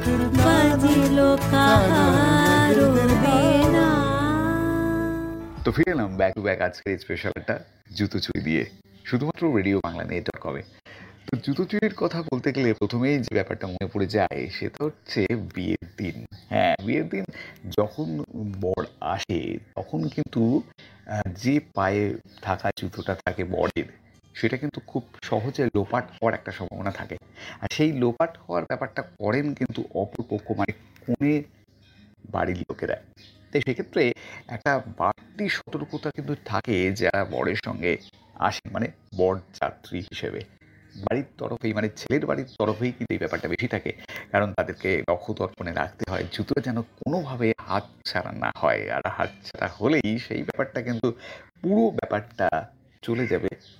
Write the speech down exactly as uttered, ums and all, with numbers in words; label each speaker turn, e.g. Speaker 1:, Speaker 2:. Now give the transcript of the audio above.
Speaker 1: বাজিলো কাহারো বেনা।
Speaker 2: তো ফিরে এলাম ব্যাক টু ব্যাক আজকের স্পেশালটা জুতো চুরি দিয়ে, শুধুমাত্র রেডিও বাংলা নেট ডট কমে। তো জুতো চুরির কথা বলতে গেলে প্রথমেই যে ব্যাপারটা মনে পড়ে যায় সেটা হচ্ছে বিয়ের দিন। হ্যাঁ, বিয়ের দিন যখন বর আসে তখন কিন্তু আহ, যে পায়ে থাকা জুতোটা থাকে বরের, সেটা কিন্তু খুব সহজে লোপাট হওয়ার একটা সম্ভাবনা থাকে। আর সেই লোপাট হওয়ার ব্যাপারটা করেন কিন্তু অপরপক্ষ, মানে কনে বাড়ির লোকেরা। তাই সেক্ষেত্রে একটা বাড়তি সতর্কতা কিন্তু থাকে যারা বরের সঙ্গে আসেন, মানে বর যাত্রী হিসেবে বাড়ির তরফেই, মানে ছেলের বাড়ির তরফেই কিন্তু এই ব্যাপারটা বেশি থাকে। কারণ তাদেরকে নখদর্পণে রাখতে হয় জুতো যেন কোনোভাবে হাত ছাড়া না হয়, আর হাত ছাড়া হলেই সেই ব্যাপারটা কিন্তু পুরো ব্যাপারটা চলে যাবে